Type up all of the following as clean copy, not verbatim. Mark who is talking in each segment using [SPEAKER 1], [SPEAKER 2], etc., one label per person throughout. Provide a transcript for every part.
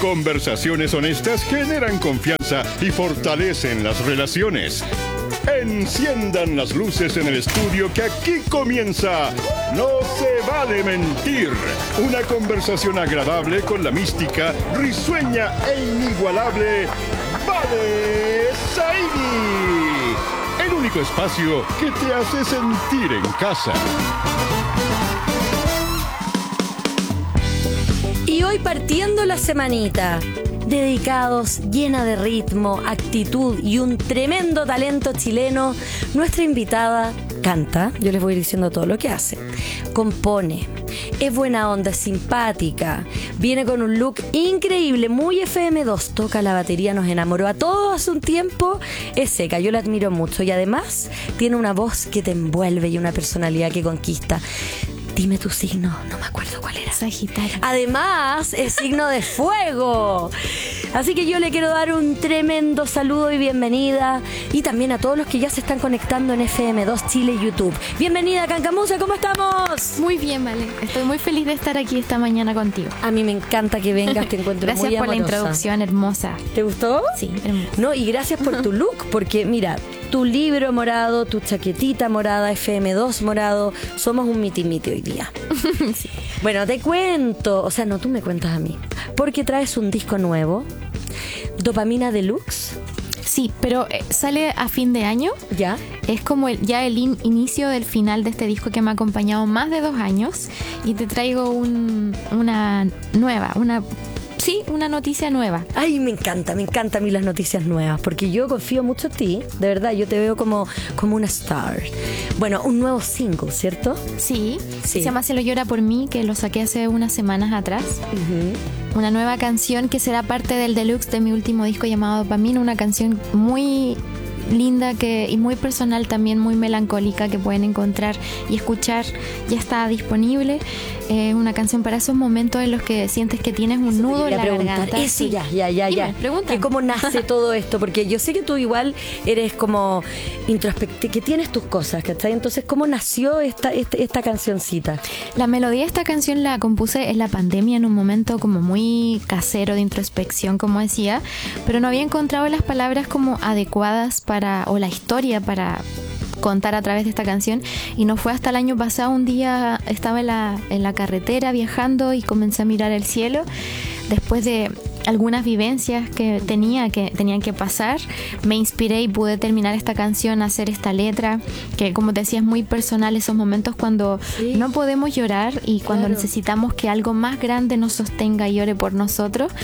[SPEAKER 1] Conversaciones honestas generan confianza y fortalecen las relaciones. Enciendan las luces en el estudio que aquí comienza No se vale mentir. Una conversación agradable con la mística, risueña e inigualable Vale Saidi. El único espacio que te hace sentir en casa.
[SPEAKER 2] Y hoy partiendo la semanita, dedicados, llena de ritmo, actitud y un tremendo talento chileno, nuestra invitada canta, yo les voy diciendo todo lo que hace, compone, es buena onda, es simpática, viene con un look increíble, muy FM2, toca la batería, nos enamoró a todos hace un tiempo, es seca, yo la admiro mucho y además tiene una voz que te envuelve y una personalidad que conquista. Dime tu signo, no me acuerdo cuál era.
[SPEAKER 3] Sagitario.
[SPEAKER 2] Además, es signo de fuego. Así que yo le quiero dar un tremendo saludo y bienvenida. Y también a todos los que ya se están conectando en FM2 Chile y YouTube. Bienvenida, Cancamusa, ¿cómo estamos?
[SPEAKER 3] Muy bien, Vale. Estoy muy feliz de estar aquí esta mañana contigo.
[SPEAKER 2] A mí me encanta que vengas, te encuentro
[SPEAKER 3] gracias
[SPEAKER 2] muy amorosa.
[SPEAKER 3] Gracias por la introducción hermosa.
[SPEAKER 2] ¿Te gustó?
[SPEAKER 3] Sí, hermosa.
[SPEAKER 2] No, y gracias por tu look, porque mira, tu libro morado, tu chaquetita morada, FM2 morado, somos un miti-miti hoy día.
[SPEAKER 3] Sí.
[SPEAKER 2] Bueno, te cuento, o sea, no, tú me cuentas a mí, porque traes un disco nuevo, Dopamina Deluxe.
[SPEAKER 3] Sí, pero sale a fin de año.
[SPEAKER 2] Ya.
[SPEAKER 3] Es como el inicio del final de este disco que me ha acompañado más de 2 años. Y te traigo una noticia nueva.
[SPEAKER 2] Ay, me encanta a mí las noticias nuevas, porque yo confío mucho en ti, de verdad, yo te veo como una star. Bueno, un nuevo single, ¿cierto?
[SPEAKER 3] Sí. Se llama Se lo llora por mí, que lo saqué hace unas semanas atrás. Uh-huh. Una nueva canción que será parte del deluxe de mi último disco llamado Dopamina, una canción muy linda y muy personal, también muy melancólica, que pueden encontrar y escuchar. Ya está disponible. Una canción para esos momentos en los que sientes que tienes un nudo en la garganta.
[SPEAKER 2] Eso,
[SPEAKER 3] sí.
[SPEAKER 2] ya.
[SPEAKER 3] Pregunta.
[SPEAKER 2] ¿Cómo nace todo esto? Porque yo sé que tú igual eres como introspectiva, que tienes tus cosas, ¿cachai? Entonces, ¿cómo nació esta cancioncita?
[SPEAKER 3] La melodía de esta canción la compuse en la pandemia, en un momento como muy casero de introspección, como decía, pero no había encontrado las palabras como adecuadas o la historia para contar a través de esta canción, y no fue hasta el año pasado. Un día estaba en la carretera viajando y comencé a mirar el cielo después de algunas vivencias que tenían que pasar. Me inspiré y pude terminar esta canción, hacer esta letra que, como te decía, es muy personal. Esos momentos cuando no podemos llorar y cuando necesitamos que algo más grande nos sostenga y llore por nosotros.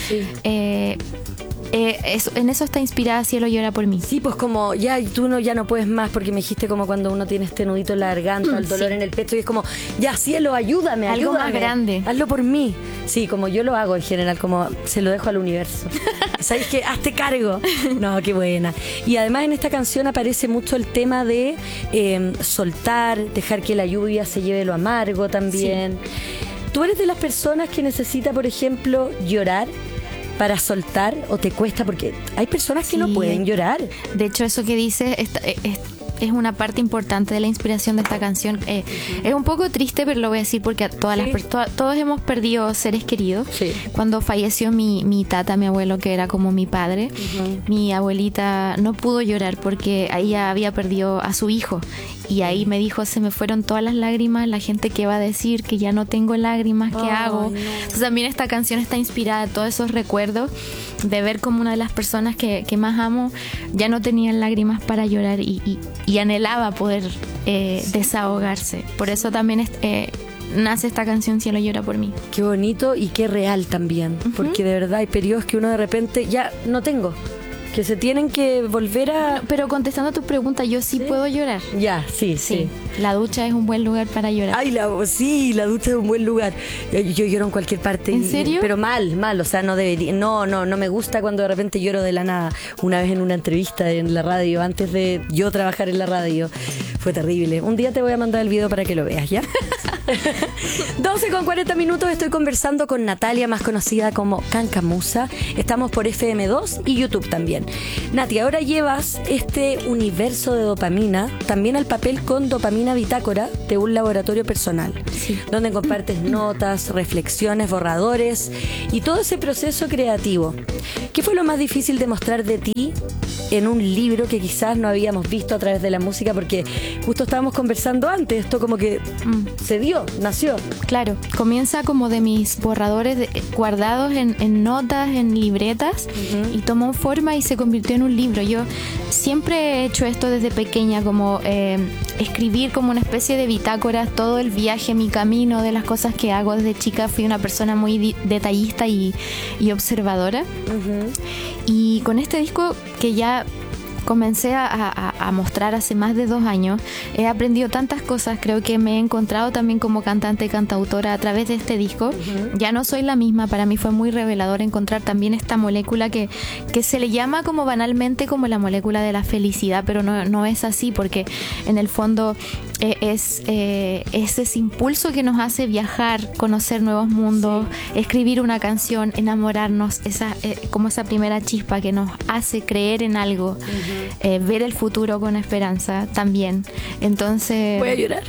[SPEAKER 3] En eso está inspirada Cielo llora por mí.
[SPEAKER 2] Sí, pues como ya tú ya no puedes más, porque me dijiste como cuando uno tiene este nudito en la garganta, el dolor en el pecho, y es como, ya cielo, ayúdame.
[SPEAKER 3] Algo más grande.
[SPEAKER 2] Hazlo por mí. Sí, como yo lo hago en general, como se lo dejo al universo. ¿Sabes qué? Hazte cargo. No, qué buena. Y además en esta canción aparece mucho el tema de soltar, dejar que la lluvia se lleve lo amargo también. Sí. ¿Tú eres de las personas que necesita, por ejemplo, llorar para soltar, o te cuesta? Porque hay personas que no pueden llorar.
[SPEAKER 3] De hecho, eso que dices es una parte importante de la inspiración de esta canción. Es un poco triste, pero lo voy a decir porque todos hemos perdido seres queridos. Sí. Cuando falleció mi tata, mi abuelo, que era como mi padre, mi abuelita no pudo llorar porque ella había perdido a su hijo. Y ahí me dijo, se me fueron todas las lágrimas, la gente que va a decir que ya no tengo lágrimas, ¿qué hago? No. Entonces también esta canción está inspirada en todos esos recuerdos de ver como una de las personas que más amo ya no tenía lágrimas para llorar y anhelaba poder desahogarse. Por eso también nace esta canción Cielo llora por mí.
[SPEAKER 2] Qué bonito y qué real también, porque de verdad hay periodos que uno de repente ya no tengo, que se tienen que volver a...
[SPEAKER 3] Pero contestando a tu pregunta, yo sí puedo llorar.
[SPEAKER 2] Ya, sí.
[SPEAKER 3] La ducha es un buen lugar para llorar.
[SPEAKER 2] Ay, la ducha es un buen lugar. Yo lloro en cualquier parte.
[SPEAKER 3] ¿En serio?
[SPEAKER 2] Pero mal, o sea, no debería. No me gusta cuando de repente lloro de la nada. Una vez en una entrevista en la radio, antes de yo trabajar en la radio, fue terrible. Un día te voy a mandar el video para que lo veas, ¿ya? 12:40, estoy conversando con Natalia, más conocida como Cancamusa. Estamos por FM2 y YouTube también. Nati, ahora llevas este universo de dopamina también al papel con Dopamina Bitácora de un laboratorio personal, sí, donde compartes notas, reflexiones, borradores y todo ese proceso creativo. ¿Qué fue lo más difícil de mostrar de ti en un libro que quizás no habíamos visto a través de la música? Porque justo estábamos conversando antes, esto como que se dio, nació.
[SPEAKER 3] Claro, comienza como de mis borradores guardados en notas, en libretas, y tomó forma y se convirtió en un libro. Yo siempre he hecho esto desde pequeña, como escribir como una especie de bitácora, todo el viaje, mi camino, de las cosas que hago desde chica. Fui una persona muy detallista y observadora. Y con este disco que ya comencé a mostrar hace más de 2 años, he aprendido tantas cosas. Creo que me he encontrado también como cantante y cantautora a través de este disco. Ya no soy la misma. Para mí fue muy revelador encontrar también esta molécula que se le llama como banalmente como la molécula de la felicidad, pero no es así, porque en el fondo es ese impulso que nos hace viajar, conocer nuevos mundos, escribir una canción, enamorarnos, como esa primera chispa que nos hace creer en algo. Ver el futuro con esperanza también. Entonces
[SPEAKER 2] voy a llorar.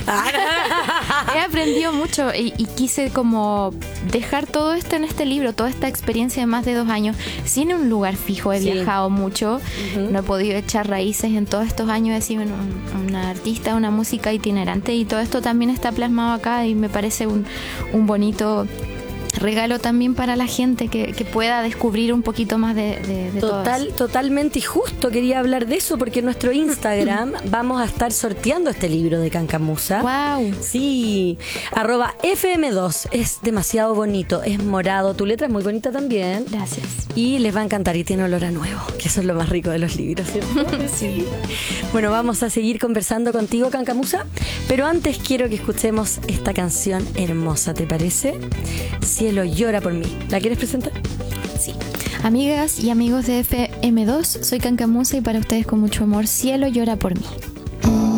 [SPEAKER 3] He aprendido mucho y quise como dejar todo esto en este libro, toda esta experiencia de más de 2 años sin un lugar fijo. He viajado mucho, no he podido echar raíces en todos estos años. He sido una artista, una música itinerante, y todo esto también está plasmado acá, y me parece un bonito regalo también para la gente que pueda descubrir un poquito más de
[SPEAKER 2] totalmente. Y justo quería hablar de eso, porque en nuestro Instagram vamos a estar sorteando este libro de Cancamusa.
[SPEAKER 3] ¡Wow!
[SPEAKER 2] Sí, @FM2. Es demasiado bonito, es morado. Tu letra es muy bonita también.
[SPEAKER 3] Gracias.
[SPEAKER 2] Y les va a encantar, y tiene olor a nuevo, que eso es lo más rico de los libros, ¿cierto? Sí. Bueno, vamos a seguir conversando contigo, Cancamusa, pero antes quiero que escuchemos esta canción hermosa, ¿te parece? Cielo llora por mí. ¿La quieres presentar?
[SPEAKER 3] Sí. Amigas y amigos de FM2, soy Cancamusa, y para ustedes con mucho amor, Cielo llora por mí.